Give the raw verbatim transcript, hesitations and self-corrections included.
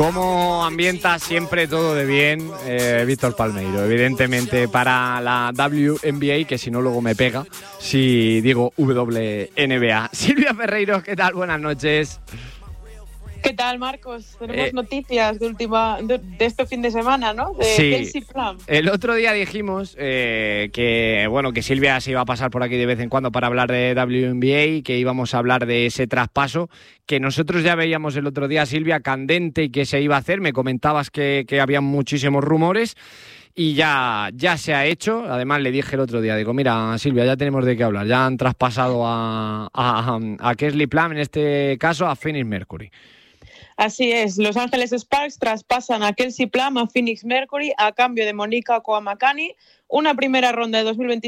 ¿Cómo ambienta siempre todo de bien eh, Víctor Palmeiro? Evidentemente para la W N B A, que si no luego me pega, si digo W N B A. Silvia Ferreiros, ¿qué tal? Buenas noches. ¿Qué tal, Marcos? Tenemos Eh, noticias de última de, de este fin de semana, ¿no? De sí. Kelsey Plum. El otro día dijimos eh, que bueno que Silvia se iba a pasar por aquí de vez en cuando para hablar de W N B A y que íbamos a hablar de ese traspaso que nosotros ya veíamos el otro día, Silvia, candente y que se iba a hacer. Me comentabas que, que había muchísimos rumores y ya, ya se ha hecho. Además le dije el otro día, digo, mira, Silvia, ya tenemos de qué hablar. Ya han traspasado a, a, a Kelsey Plum, en este caso a Phoenix Mercury. Así es, Los Ángeles Sparks traspasan a Kelsey Plum a Phoenix Mercury a cambio de Monica Okuamakani, una primera ronda de dos mil veinticinco